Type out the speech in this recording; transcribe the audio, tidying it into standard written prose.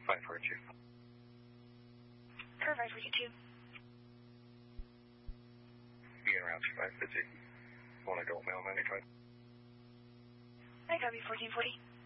542. Perfect, 542. Being around 550. One adult male, 95. I copy, 1440.